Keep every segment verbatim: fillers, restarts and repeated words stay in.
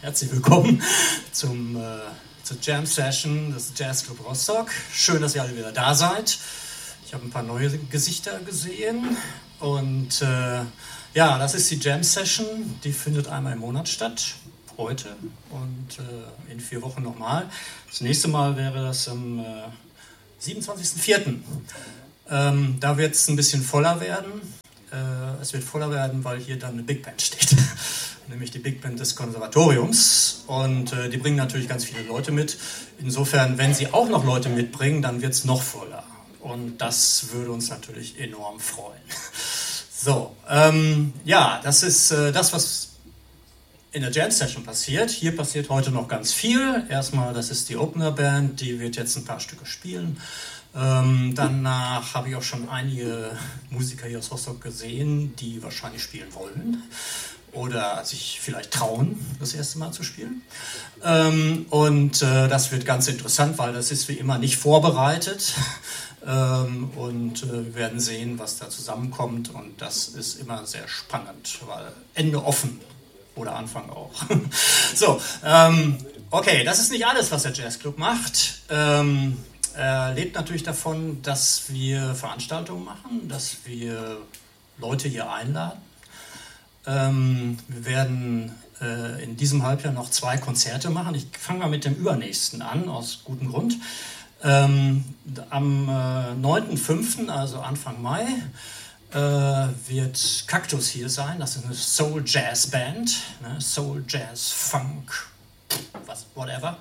Herzlich willkommen zum, äh, zur Jam Session des Jazzclub Rostock. Schön, dass ihr alle wieder da seid. Ich habe ein paar neue Gesichter gesehen und äh, ja, das ist die Jam Session. Die findet einmal im Monat statt, heute und äh, in vier Wochen nochmal. Das nächste Mal wäre das am äh, siebenundzwanzigsten vierten Ähm, da wird es ein bisschen voller werden. Äh, es wird voller werden, weil hier dann eine Big Band steht. Nämlich die Big Band des Konservatoriums. Und äh, die bringen natürlich ganz viele Leute mit. Insofern, wenn sie auch noch Leute mitbringen, dann wird es noch voller. Und das würde uns natürlich enorm freuen. So, ähm, ja, das ist äh, das, was in der Jam Session passiert. Hier passiert heute noch ganz viel. Erstmal, das ist die Opener Band, die wird jetzt ein paar Stücke spielen. Ähm, danach habe ich auch schon einige Musiker hier aus Rostock gesehen, die wahrscheinlich spielen wollen oder sich vielleicht trauen, das erste Mal zu spielen. Ähm, und äh, das wird ganz interessant, weil das ist wie immer nicht vorbereitet. Ähm, und äh, wir werden sehen, was da zusammenkommt. Und das ist immer sehr spannend, weil Ende offen oder Anfang auch. So, ähm, okay, das ist nicht alles, was der Jazzclub macht. Ähm, Er lebt natürlich davon, dass wir Veranstaltungen machen, dass wir Leute hier einladen. Ähm, wir werden äh, in diesem Halbjahr noch zwei Konzerte machen. Ich fange mal mit dem übernächsten an, aus gutem Grund. Ähm, am äh, neunten fünften, also Anfang Mai, äh, wird Kaktus hier sein. Das ist eine Soul-Jazz-Band, ne? Soul, Jazz, Funk, was, whatever.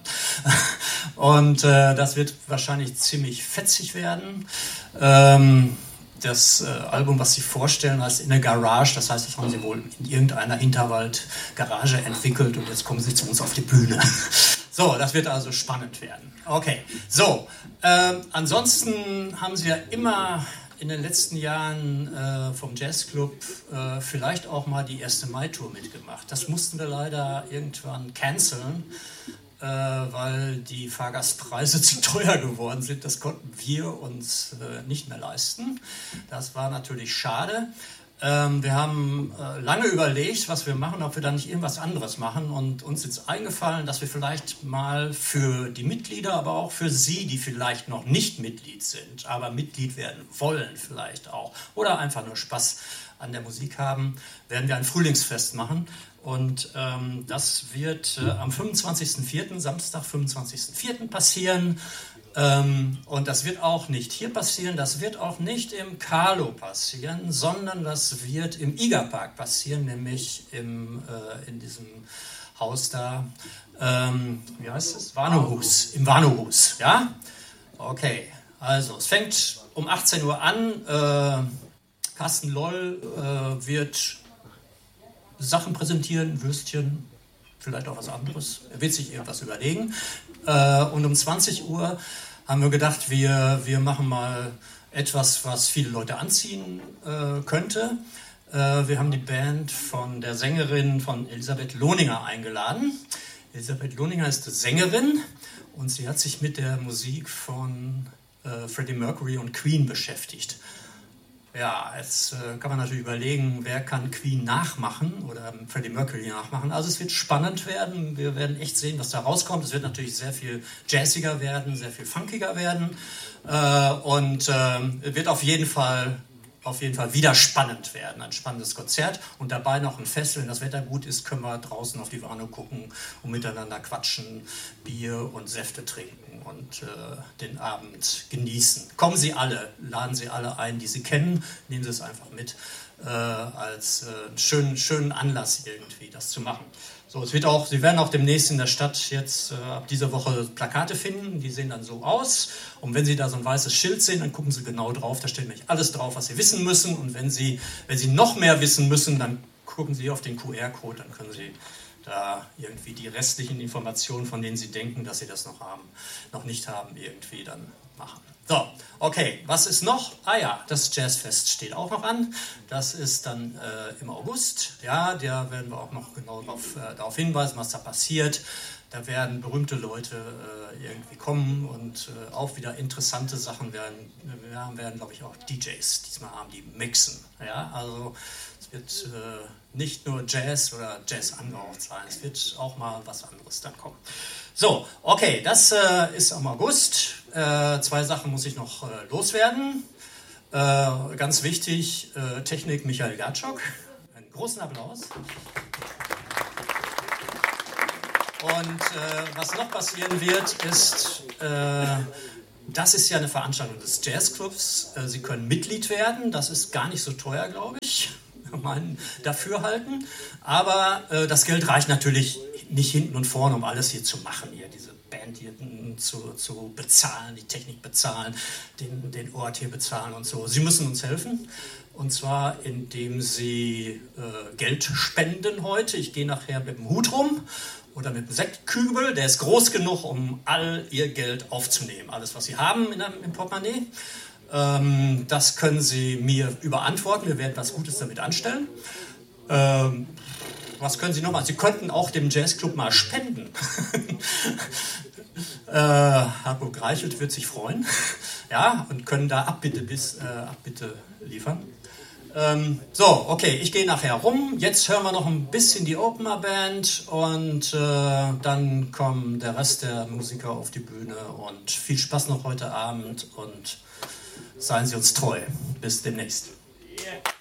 Und äh, das wird wahrscheinlich ziemlich fetzig werden. Ähm, das äh, Album, was sie vorstellen, heißt In a Garage. Das heißt, das haben sie wohl in irgendeiner Hinterwald-Garage entwickelt und jetzt kommen sie zu uns auf die Bühne. So, das wird also spannend werden. Okay, so. Äh, ansonsten haben sie ja immer in den letzten Jahren äh, vom Jazzclub äh, vielleicht auch mal die erste Mai-Tour mitgemacht. Das mussten wir leider irgendwann canceln, äh, weil die Fahrgastpreise zu teuer geworden sind. Das konnten wir uns äh, nicht mehr leisten. Das war natürlich schade. Ähm, wir haben äh, lange überlegt, was wir machen, ob wir da nicht irgendwas anderes machen, und uns ist eingefallen, dass wir vielleicht mal für die Mitglieder, aber auch für Sie, die vielleicht noch nicht Mitglied sind, aber Mitglied werden wollen vielleicht auch, oder einfach nur Spaß an der Musik haben, werden wir ein Frühlingsfest machen. Und ähm, das wird äh, am fünfundzwanzigsten vierten, Samstag, fünfundzwanzigsten vierten passieren. Ähm, und das wird auch nicht hier passieren, das wird auch nicht im Carlo passieren, sondern das wird im Igerpark passieren, nämlich im, äh, in diesem Haus da, ähm, wie heißt es? Warnohus, im Warnohus, ja? Okay, also es fängt um achtzehn Uhr an, äh, Carsten Loll äh, wird Sachen präsentieren, Würstchen, vielleicht auch was anderes, er wird sich irgendwas überlegen. Äh, und um zwanzig Uhr haben wir gedacht, wir, wir machen mal etwas, was viele Leute anziehen äh, könnte. Äh, wir haben die Band von der Sängerin von Elisabeth Lohninger eingeladen. Elisabeth Lohninger ist Sängerin und sie hat sich mit der Musik von äh, Freddie Mercury und Queen beschäftigt. Ja, jetzt äh, kann man natürlich überlegen, wer kann Queen nachmachen oder Freddie Mercury nachmachen. Also es wird spannend werden. Wir werden echt sehen, was da rauskommt. Es wird natürlich sehr viel jazziger werden, sehr viel funkiger werden. Äh, und äh, wird auf jeden Fall, auf jeden Fall wieder spannend werden. Ein spannendes Konzert und dabei noch ein Fest. Wenn das Wetter gut ist, können wir draußen auf die Warnow gucken und miteinander quatschen, Bier und Säfte trinken und äh, den Abend genießen. Kommen Sie alle, laden Sie alle ein, die Sie kennen, nehmen Sie es einfach mit äh, als äh, einen schönen, schönen Anlass irgendwie, das zu machen. So, es wird auch, Sie werden auch demnächst in der Stadt jetzt äh, ab dieser Woche Plakate finden, die sehen dann so aus. Und wenn Sie da so ein weißes Schild sehen, dann gucken Sie genau drauf, da steht nämlich alles drauf, was Sie wissen müssen. Und wenn Sie, wenn Sie noch mehr wissen müssen, dann gucken Sie auf den Q R-Code, dann können Sie da irgendwie die restlichen Informationen, von denen Sie denken, dass Sie das noch haben, noch nicht haben, irgendwie dann machen. So, okay, was ist noch? Ah ja, das Jazzfest steht auch noch an. Das ist dann äh, im August. Ja, da werden wir auch noch genau darauf, äh, darauf hinweisen, was da passiert. Da werden berühmte Leute äh, irgendwie kommen und äh, auch wieder interessante Sachen werden. Wir haben, werden, glaube ich, auch D Js diesmal haben, die mixen. Ja? Also es wird äh, nicht nur Jazz oder Jazz angehaucht sein, es wird auch mal was anderes dann kommen. So, okay, das äh, ist am August. Äh, zwei Sachen muss ich noch äh, loswerden. Äh, ganz wichtig, äh, Technik Michael Gatschok. Einen großen Applaus. Und äh, was noch passieren wird, ist, äh, das ist ja eine Veranstaltung des Jazzclubs. Äh, Sie können Mitglied werden, das ist gar nicht so teuer, glaube ich, mein Dafürhalten. Aber äh, das Geld reicht natürlich nicht hinten und vorne, um alles hier zu machen, hier diese Band hier zu, zu bezahlen, die Technik bezahlen, den, den Ort hier bezahlen und so. Sie müssen uns helfen. Und zwar, indem Sie äh, Geld spenden heute. Ich gehe nachher mit dem Hut rum oder mit dem Sektkübel. Der ist groß genug, um all Ihr Geld aufzunehmen. Alles, was Sie haben in einem, im Portemonnaie. Ähm, das können Sie mir überantworten. Wir werden was Gutes damit anstellen. Ähm, was können Sie noch mal? Sie könnten auch dem Jazzclub mal spenden. äh, Hartmut Reichelt wird sich freuen. Ja, und können da Abbitte, bis, äh, Abbitte liefern. Ähm, so, okay, ich gehe nachher rum. Jetzt hören wir noch ein bisschen die Opener Band und äh, dann kommen der Rest der Musiker auf die Bühne und viel Spaß noch heute Abend und seien Sie uns treu. Bis demnächst. Yeah.